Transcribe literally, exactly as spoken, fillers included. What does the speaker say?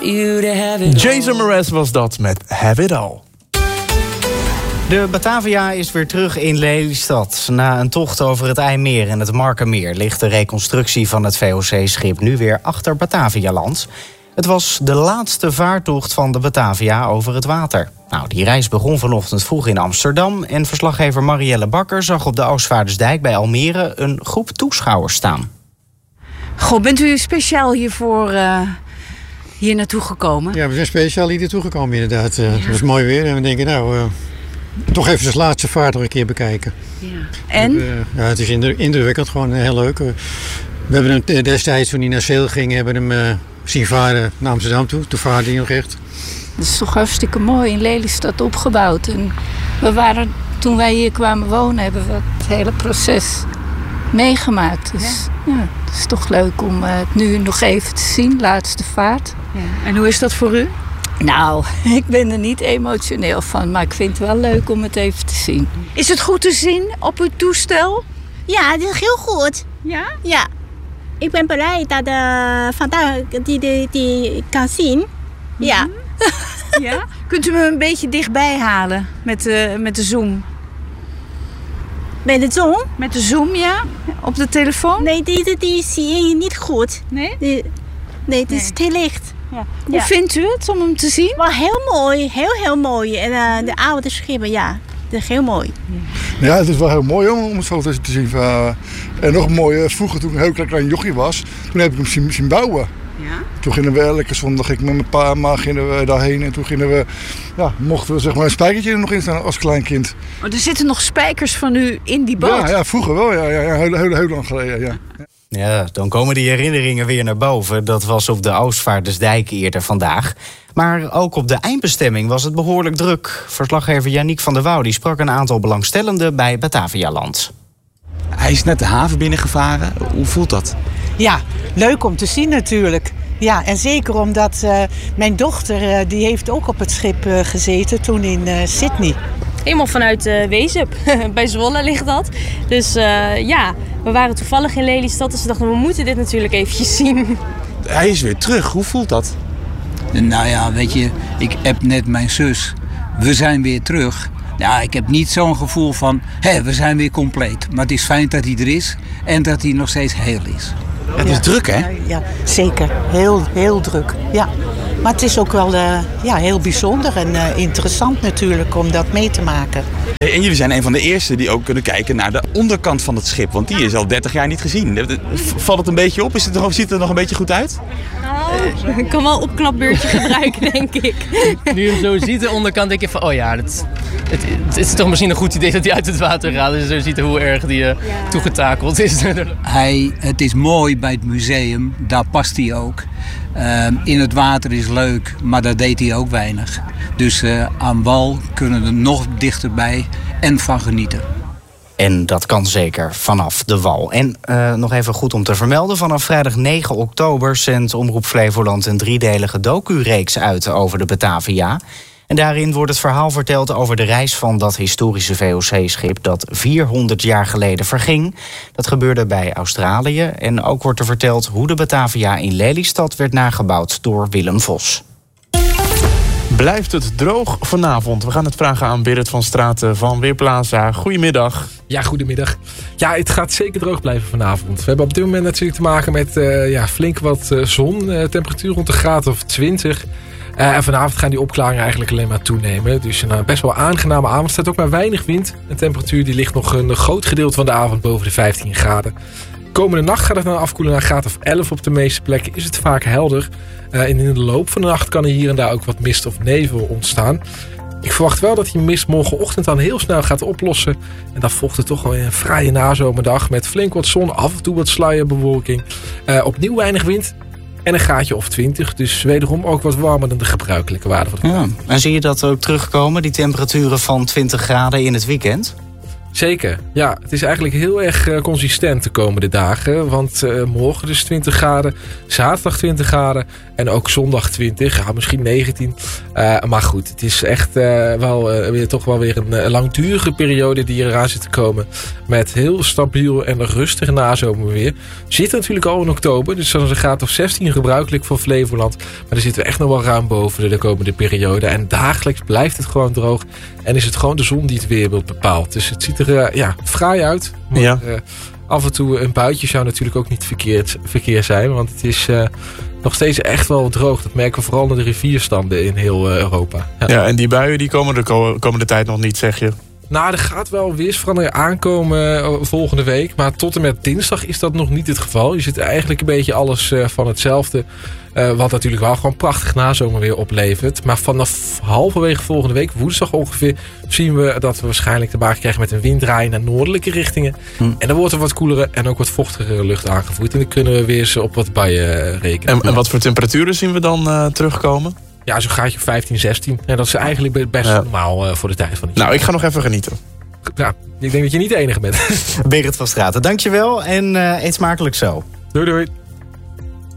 you to have it all. Jason Mraz was dat met Have It All. De Batavia is weer terug in Lelystad. Na een tocht over het IJmeer en het Markermeer ligt de reconstructie van het V O C-schip nu weer achter Batavialand. Het was de laatste vaartocht van de Batavia over het water. Nou, die reis begon vanochtend vroeg in Amsterdam en verslaggever Marielle Bakker zag op de Oostvaardersdijk bij Almere een groep toeschouwers staan. Goh, bent u speciaal hiervoor uh, hier naartoe gekomen? Ja, we zijn speciaal hier naartoe gekomen inderdaad. Ja. Het was mooi weer en we denken nou, uh, toch even de laatste vaart nog een keer bekijken. Ja. En? Uh, ja, het is indrukwekkend, gewoon heel leuk. Uh, we hebben hem destijds, toen hij naar Zeel ging, hebben hem uh, zien varen naar Amsterdam toe. Toen vaarde hij nog echt. Het is toch hartstikke mooi in Lelystad opgebouwd. En we waren, toen wij hier kwamen wonen, hebben we het hele proces meegemaakt. Dus ja, ja het is toch leuk om uh, het nu nog even te zien, laatste vaart. Ja. En hoe is dat voor u? Nou, ik ben er niet emotioneel van, maar ik vind het wel leuk om het even te zien. Is het goed te zien op uw toestel? Ja, het is heel goed. Ja? Ja. Ik ben blij dat uh, vandaag die, die, die kan zien. Ja. Ja? Kunt u me een beetje dichtbij halen met de, met de zoom? Met de zoom? Met de zoom, ja? Op de telefoon? Nee, die, die, die zie je niet goed. Nee? Die, nee, het is te licht. Ja. Hoe ja. vindt u het om hem te zien? Wel heel mooi, heel heel mooi. En uh, de oude schepen, ja, dat is heel mooi. Ja, ja het is wel heel mooi om, om het zo te zien. Uh, en nog mooi, uh, vroeger toen ik een heel klein jochie was, toen heb ik hem zien, zien bouwen. Ja? Toen gingen we elke zondag ik met mijn pa en ma gingen we daarheen en toen gingen we, ja, mochten we zeg maar een spijkertje er nog in staan als klein kind. Oh, er zitten nog spijkers van u in die boot? Ja, ja vroeger wel, ja, ja, ja heel, heel, heel lang geleden, ja. Ja, dan komen die herinneringen weer naar boven. Dat was op de Oostvaardersdijk eerder vandaag. Maar ook op de eindbestemming was het behoorlijk druk. Verslaggever Yannick van der Wouw die sprak een aantal belangstellenden bij Batavialand. Hij is net de haven binnengevaren. Hoe voelt dat? Ja, leuk om te zien natuurlijk. Ja, en zeker omdat uh, mijn dochter uh, die heeft ook op het schip uh, gezeten toen in uh, Sydney. Helemaal vanuit uh, Wezep. Bij Zwolle ligt dat. Dus uh, ja, we waren toevallig in Lelystad. Dus we dachten, we moeten dit natuurlijk eventjes zien. Hij is weer terug. Hoe voelt dat? Nou ja, weet je, ik heb net mijn zus. We zijn weer terug. Ja, ik heb niet zo'n gevoel van, hé, we zijn weer compleet. Maar het is fijn dat hij er is en dat hij nog steeds heel is. Het is ja, druk, hè? Ja, ja, zeker. Heel, heel druk, ja. Maar het is ook wel uh, ja, heel bijzonder en uh, interessant natuurlijk om dat mee te maken. En jullie zijn een van de eerste die ook kunnen kijken naar de onderkant van het schip. Want die is al dertig jaar niet gezien. Valt het een beetje op? Is het er, ziet het er nog een beetje goed uit? Oh, ik kan wel een opknapbeurtje gebruiken, denk ik. Nu je hem zo ziet, de onderkant, denk je van, oh ja, dat, het, het is toch misschien een goed idee dat hij uit het water gaat. Als je zo ziet hoe erg die uh, ja. toegetakeld is. Hij, het is mooi bij het museum, daar past hij ook. Uh, in het water is leuk, maar daar deed hij ook weinig. Dus uh, aan wal kunnen we er nog dichterbij en van genieten. En dat kan zeker vanaf de wal. En uh, nog even goed om te vermelden, vanaf vrijdag negen oktober zendt Omroep Flevoland een driedelige docu-reeks uit over de Batavia. En daarin wordt het verhaal verteld over de reis van dat historische V O C-schip dat vierhonderd jaar geleden verging. Dat gebeurde bij Australië. En ook wordt er verteld hoe de Batavia in Lelystad werd nagebouwd door Willem Vos. Blijft het droog vanavond? We gaan het vragen aan Birrit van Straten van Weerplaza. Goedemiddag. Ja, goedemiddag. Ja, het gaat zeker droog blijven vanavond. We hebben op dit moment natuurlijk te maken met uh, ja, flink wat uh, zon. Uh, temperatuur rond de graad of twintig. Uh, en vanavond gaan die opklaringen eigenlijk alleen maar toenemen. Dus een uh, best wel aangename avond. Er staat ook maar weinig wind. De temperatuur die ligt nog een groot gedeelte van de avond boven de vijftien graden. Komende nacht gaat het dan afkoelen naar een graad of elf op de meeste plekken. Is het vaak helder. Uh, en in de loop van de nacht kan er hier en daar ook wat mist of nevel ontstaan. Ik verwacht wel dat die mist morgenochtend dan heel snel gaat oplossen. En dan volgt er toch wel een fraaie nazomerdag met flink wat zon, af en toe wat sluierbewolking. Uh, opnieuw weinig wind en een graadje of twintig. Dus wederom ook wat warmer dan de gebruikelijke waarde van de ja. En zie je dat ook terugkomen, die temperaturen van twintig graden in het weekend? Zeker. Ja, het is eigenlijk heel erg uh, consistent de komende dagen. Want uh, morgen dus twintig graden, zaterdag twintig graden en ook zondag twintig, ja, misschien negentien. Uh, maar goed, het is echt uh, wel uh, weer, toch wel weer een uh, langdurige periode die eraan zit te komen. Met heel stabiel en rustig nazomerweer. We zitten natuurlijk al in oktober, dus dan is een graad of zestien gebruikelijk voor Flevoland. Maar daar zitten we echt nog wel ruim boven de, de komende periode. En dagelijks blijft het gewoon droog. En is het gewoon de zon die het weerbeeld bepaalt. Dus het ziet er uh, ja, fraai uit. Maar ja. uh, af en toe een buitje zou natuurlijk ook niet verkeerd, verkeerd zijn. Want het is uh, nog steeds echt wel droog. Dat merken we vooral naar de rivierstanden in heel uh, Europa. Ja. ja, en die buien die komen de ko- komende tijd nog niet, zeg je? Nou, er gaat wel weersverandering aankomen uh, volgende week. Maar tot en met dinsdag is dat nog niet het geval. Je zit eigenlijk een beetje alles uh, van hetzelfde. Uh, wat natuurlijk wel gewoon prachtig nazomerweer oplevert. Maar vanaf halverwege volgende week, woensdag ongeveer, zien we dat we waarschijnlijk te maken krijgen met een winddraai naar noordelijke richtingen. Hm. En dan wordt er wat koelere en ook wat vochtigere lucht aangevoerd. En dan kunnen we weer eens op wat buien rekenen. En, en wat voor temperaturen zien we dan uh, terugkomen? Ja, zo'n graadje vijftien, zestien. En dat is eigenlijk best ja. normaal uh, voor de tijd van het jaar. Nou, ik ga nog even genieten. Ja, ik denk dat je niet de enige bent. Berend van Straten, dankjewel en uh, eet smakelijk zo. Doei doei.